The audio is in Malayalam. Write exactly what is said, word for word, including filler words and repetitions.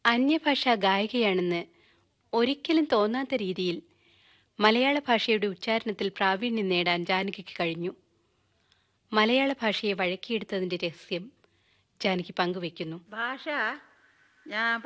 അന്യഭാഷാ ഗായികയാണെന്ന് ഒരിക്കലും തോന്നാത്ത രീതിയിൽ മലയാള ഭാഷയുടെ ഉച്ചാരണത്തിൽ പ്രാവീണ്യം നേടാൻ ജാനകിക്ക് കഴിഞ്ഞു. മലയാള ഭാഷയെ വഴക്കിയെടുത്തതിൻ്റെ രഹസ്യം ജാനകി പങ്കുവയ്ക്കുന്നു. ഭാഷ ഞാൻ